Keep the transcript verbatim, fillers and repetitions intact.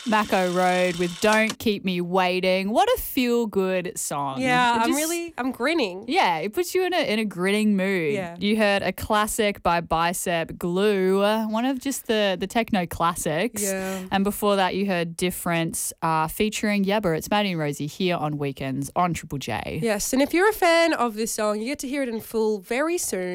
Mako Road with Don't Keep Me Waiting. What a feel-good song. Yeah, It I'm just- really, I'm grinning. Yeah, it puts you in a in a grinning mood. Yeah. You heard a classic by Bicep, Glue, one of just the, the techno classics. Yeah. And before that, you heard Difference uh, featuring Yebba. It's Maddie and Rosie here on Weekends on Triple J. Yes, and if you're a fan of this song, you get to hear it in full very soon.